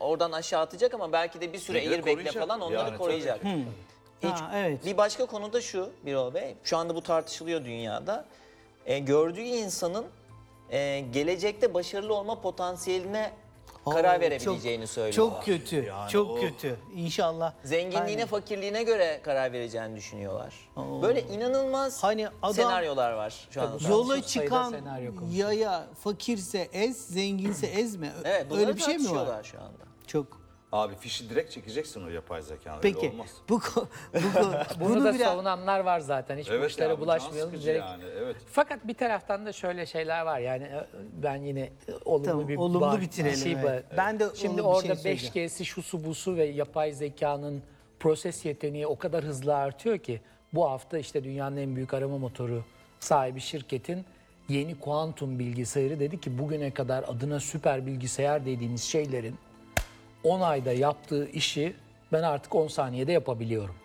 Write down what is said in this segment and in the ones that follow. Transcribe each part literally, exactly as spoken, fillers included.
oradan aşağı atacak ama belki de bir süre Yine airbag'le koruyacak. falan onları Yani koruyacak. Hiç, Ha, evet. Bir başka konu da şu Birol Bey, şu anda bu tartışılıyor dünyada. E, gördüğü insanın e, gelecekte başarılı olma potansiyeline karar Oo, verebileceğini çok, söylüyor. Çok kötü, Yani çok o- kötü. İnşallah. Zenginliğine, Aynen. fakirliğine göre karar vereceğini düşünüyorlar. Oo. Böyle inanılmaz Hani adam- senaryolar var şu anda. Yola sayıda çıkan senaryo konuşuyor. yaya fakirse ez, zenginse ezme. Evet, bunları Öyle bir şey mi var? tartışıyorlar şu anda. Çok. Abi fişi direkt çekeceksin o yapay zekanı. Peki Öyle olmaz. bu ko- bu ko- Bunu, bunu da biraz savunanlar var zaten. Hiç bu Evet işlere ya, bu can bulaşmayalım. sıkıcı Direkt- yani, evet. Fakat bir taraftan da şöyle şeyler var. Yani e, ben yine e, olumlu Tamam, bir olumlu var- bitirelim, şey evet. var. Ben de Şimdi olumlu bir şey orada söyleyeceğim. beş G'si, şusu busu ve yapay zekanın proses yeteneği o kadar hızlı artıyor ki bu hafta işte dünyanın en büyük arama motoru sahibi şirketin yeni kuantum bilgisayarı dedi ki bugüne kadar adına süper bilgisayar dediğiniz şeylerin on ayda yaptığı işi ben artık on saniyede yapabiliyorum.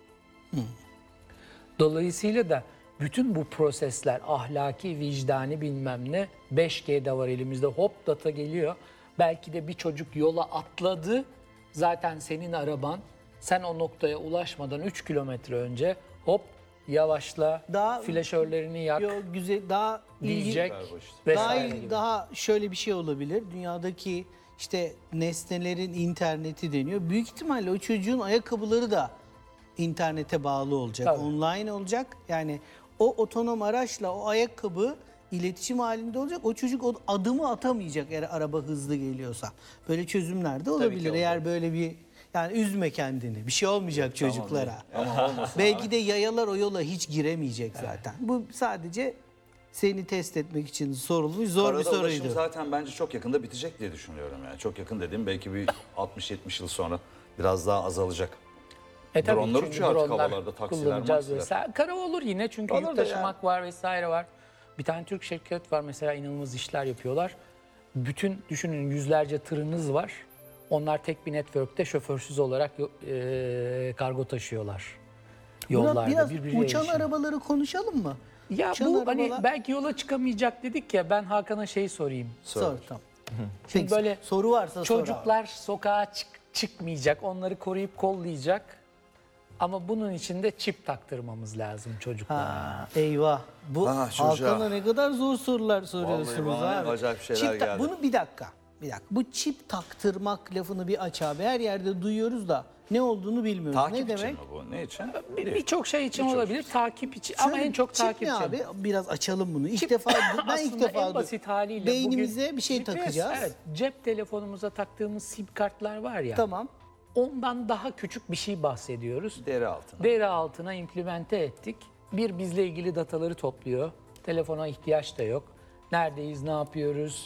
Dolayısıyla da bütün bu prosesler ahlaki, vicdani bilmem ne beş G'de var elimizde, hop data geliyor. Belki de bir çocuk yola atladı, zaten senin araban, sen o noktaya ulaşmadan üç kilometre önce hop yavaşla, Daha- flaşörlerini yak yo, güzel daha ilgi, diyecek Daha vesaire daha, gibi. daha şöyle bir şey olabilir. Dünyadaki işte nesnelerin interneti deniyor. Büyük ihtimalle o çocuğun ayakkabıları da internete bağlı olacak. Tabii. Online olacak. Yani o otonom araçla o ayakkabı iletişim halinde olacak. O çocuk o adımı atamayacak eğer araba hızlı geliyorsa. Böyle çözümler de olabilir. olacak. Eğer böyle bir yani üzme kendini. Bir şey olmayacak çocuklara. Ama olmasın Belki de yayalar o yola hiç giremeyecek zaten. Bu sadece seni test etmek için sorulmuş zor bir Karada ulaşım soruydu. zaten bence çok yakında bitecek diye düşünüyorum yani. Çok yakın dediğim belki bir altmış yetmiş yıl sonra biraz daha azalacak. E tabii, Dronlar çünkü uçuyor artık dronlar havalarda, taksiler, kullanacağız maksiler. vesaire. Kara olur yine çünkü Olur yük da taşımak var vesaire var. Bir tane Türk şirket var mesela, inanılmaz işler yapıyorlar. Bütün düşünün, yüzlerce tırınız var. Onlar tek bir network'te şoförsüz olarak e, kargo taşıyorlar. Yollarda Murat, biraz birbiriyle uçan yarışıyor. arabaları konuşalım mı? Ya Uçan bu arabalar- hani belki yola çıkamayacak dedik ya, ben Hakan'a şeyi sorayım. Sor tamam. Şimdi Peki, böyle soru varsa sor abi. çocuklar sokağa çık- çıkmayacak, onları koruyup kollayacak. Ama bunun için de çip taktırmamız lazım çocuklara. Ha, eyvah. Bu Ha, çocuğa. Hakan'a ne kadar zor sorular soruyorsunuz Vallahi bana abi. acayip şeyler Çip ta- geldi. Bunu bir dakika. Bir dakika. Bu çip taktırmak lafını bir aç abi. Her yerde duyuyoruz da ne olduğunu bilmiyoruz. Takip ne için demek? mi bu? Ne için? Bir- Birçok şey için olabilir, takip için ama Şöyle, en çok çip takip ne için. abi? Biraz açalım bunu. İlk Çip- defa ben ilk Aslında defa en basit haliyle beynimize bugün bir şey G P S, takacağız. Evet, cep telefonumuza taktığımız sim kartlar var ya. Tamam. Ondan daha küçük bir şey bahsediyoruz. Deri altına. Deri altına implemente ettik. Bir, bizle ilgili dataları topluyor. Telefona ihtiyaç da yok. Neredeyiz, ne yapıyoruz?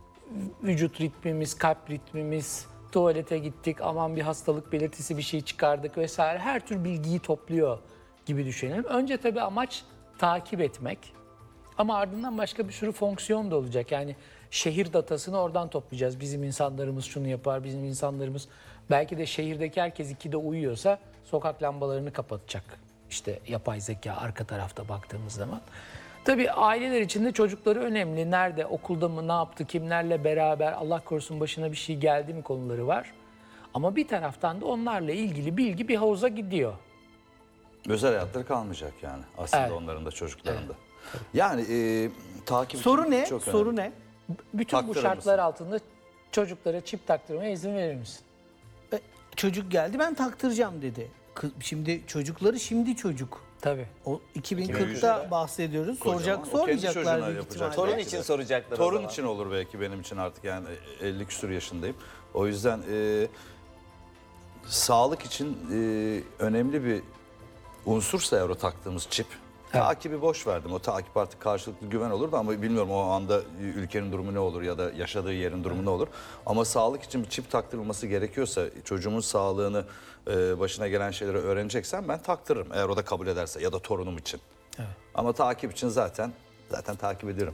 Vücut ritmimiz, kalp ritmimiz, tuvalete gittik, aman bir hastalık belirtisi bir şey çıkardık vesaire. Her tür bilgiyi topluyor gibi düşünelim. Önce tabii amaç takip etmek. Ama ardından başka bir sürü fonksiyon da olacak. Yani şehir datasını oradan toplayacağız. Bizim insanlarımız şunu yapar, bizim insanlarımız... Belki de şehirdeki herkes ikide uyuyorsa sokak lambalarını kapatacak. İşte yapay zeka arka tarafta baktığımız zaman. Tabii aileler için de çocukları önemli. Nerede, okulda mı, ne yaptı, kimlerle beraber, Allah korusun başına bir şey geldi mi konuları var. Ama bir taraftan da onlarla ilgili bilgi bir havuza gidiyor. Özel hayatları kalmayacak yani aslında Evet. onların da çocukların da. Yani e, takip Soru için ne? çok Soru önemli. ne? Bütün bu Taktırır şartlar mısın? altında çocuklara çip taktırmaya izin verir misin? E, çocuk geldi ben taktıracağım dedi. Kı- Şimdi çocukları şimdi çocuk. Tabii. O iki bin iki bin kırkta yüzde bahsediyoruz. kocaman. Soracak, O kendi sormayacaklar çocuğuna büyük yapacak. ihtimalle. Torun Belki için de. soracaklar o Torun zaman. için olur belki benim için artık yani elli küsur yaşındayım. O yüzden e, sağlık için e, önemli bir unsursa eğer o taktığımız çip. Takibi boş verdim. O takip artık karşılıklı güven olurdu ama bilmiyorum o anda ülkenin durumu ne olur ya da yaşadığı yerin durumu ne olur. Ama sağlık için bir çip taktırılması gerekiyorsa, çocuğumun sağlığını, e, başına gelen şeyleri öğreneceksem ben taktırırım. Eğer o da kabul ederse ya da torunum için. Ama takip için zaten zaten takip ediyorum.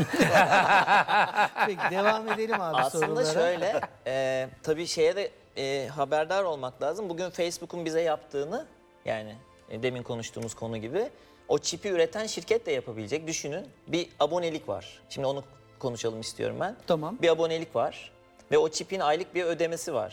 Peki devam edelim abi Aslında sorulara. şöyle, e, tabii şeye de e, haberdar olmak lazım. Bugün Facebook'un bize yaptığını, yani e, demin konuştuğumuz konu gibi, o çipi üreten şirket de yapabilecek. Düşünün, bir abonelik var. Şimdi onu konuşalım istiyorum ben. Tamam. Bir abonelik var ve o çipin aylık bir ödemesi var.